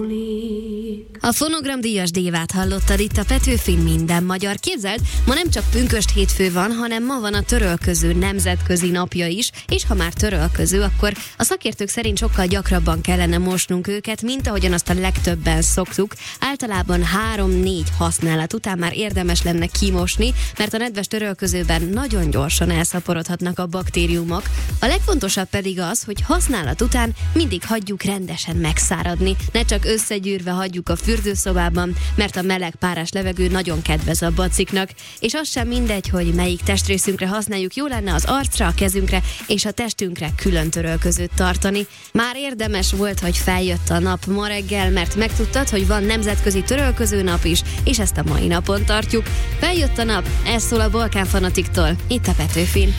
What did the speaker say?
A fonogramdíjas Dévát hallottad itt a Petőfin Minden Magyar. Képzeld, ma nem csak pünkösd hétfő van, hanem ma van a törölköző nemzetközi napja is, és ha már törölköző, akkor a szakértők szerint sokkal gyakrabban kellene mosnunk őket, mint ahogyan azt a legtöbben szoktuk. Általában 3-4 használat után már érdemes lenne kimosni, mert a nedves törölközőben nagyon gyorsan elszaporodhatnak a baktériumok. A legfontosabb pedig az, hogy használat után mindig hagyjuk rendesen megszáradni. Ne csak összegyűrve hagyjuk a fürdőszobában, mert a meleg párás levegő nagyon kedvez a baciknak. És az sem mindegy, hogy melyik testrészünkre használjuk, jó lenne az arcra, a kezünkre és a testünkre külön törölközőt tartani. Már érdemes volt, hogy feljött a nap ma reggel, mert megtudtad, hogy van nemzetközi törölköző nap is, és ezt a mai napon tartjuk. Feljött a nap, ez szól a Balkán Fanatiktól, itt a Petőfin.